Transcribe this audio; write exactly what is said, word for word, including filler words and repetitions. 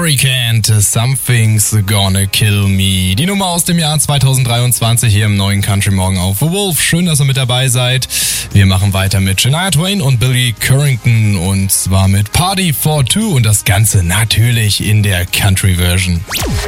Hurricane, Something's Gonna Kill Me. Die Nummer aus dem Jahr zweitausenddreiundzwanzig hier im neuen Country Morgen auf The Wolf. Schön, dass ihr mit dabei seid. Wir machen weiter mit Shania Twain und Billy Currington und zwar mit Party for Two und das Ganze natürlich in der Country-Version.